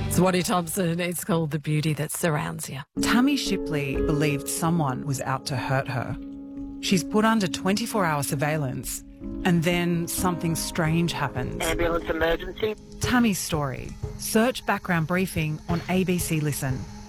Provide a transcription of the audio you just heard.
Swati Thompson, it's called The Beauty That Surrounds You. Tammy Shipley believed someone was out to hurt her. She's put under 24-hour surveillance, and then something strange happens. Ambulance emergency. Tammy's story. Search background briefing on ABC Listen.